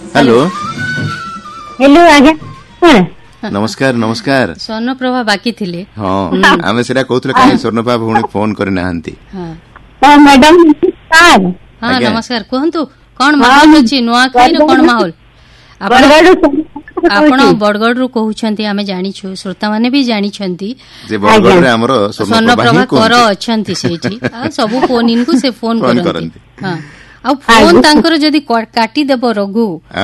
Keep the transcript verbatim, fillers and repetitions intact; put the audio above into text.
Hello hello आज्ञा नमस्कार नमस्कार स्वर्णप्रभा बाकी थिले हाँ आमे सेरा कहथले काहे स्वर्णप्रभा भौणी फोन करे नाहंती हाँ मैडम नमस्कार हाँ आज्ञा। नमस्कार कहंतु कोन माहौल अछि नुआ खाइर कोन माहौल आपण बड़गड़ रु कहउछंती आमे जानिछु श्रोता माने भी जानिछंती जे बरगड़ रे हमरो स्वर्णप्रभा कर अछंती सेठी आ सब फोन इनको से फोन फोन करंती करंती। हां आ फोन तांकर जदी काटी देबो रघु